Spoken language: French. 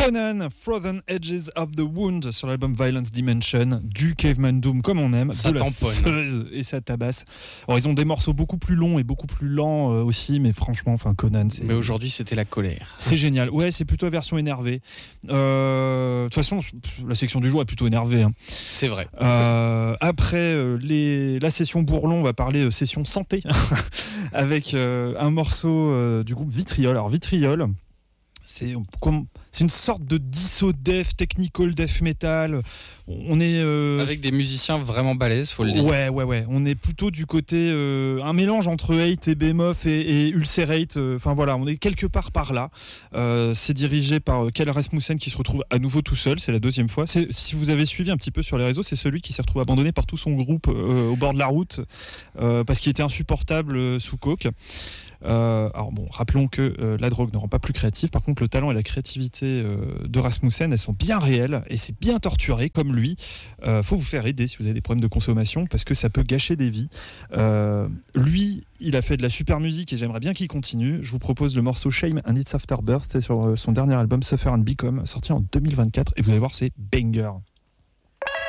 Conan, Frozen Edges of the Wound sur l'album Violence Dimension, du Caveman Doom comme on aime, ça de la tamponne fuzz et ça tabasse. Alors ils ont des morceaux beaucoup plus longs et beaucoup plus lents aussi, mais franchement, enfin Conan, mais aujourd'hui c'était la colère. C'est génial. Ouais, c'est plutôt la version énervée. De toute façon, la section du jour est plutôt énervée. Hein. C'est vrai. Après la session Bourlon, on va parler session santé avec un morceau du groupe Vitriol. Alors Vitriol, c'est une sorte de disso death, technical death metal. On est avec des musiciens vraiment balèzes, faut le dire. Ouais. On est plutôt du côté un mélange entre Hate et Behemoth et Ulcerate. Enfin voilà, on est quelque part par là. C'est dirigé par Kjell Rasmussen qui se retrouve à nouveau tout seul. C'est la deuxième fois. Si vous avez suivi un petit peu sur les réseaux, c'est celui qui s'est retrouvé abandonné par tout son groupe au bord de la route parce qu'il était insupportable sous coke. Alors bon, rappelons que la drogue ne rend pas plus créatif. Par contre, le talent et la créativité de Rasmussen, elles sont bien réelles et c'est bien torturé comme lui. Faut vous faire aider si vous avez des problèmes de consommation parce que ça peut gâcher des vies. Lui, il a fait de la super musique et j'aimerais bien qu'il continue. Je vous propose le morceau Shame and Its Afterbirth, c'est sur son dernier album Suffer and Become, sorti en 2024 et vous allez voir, c'est banger.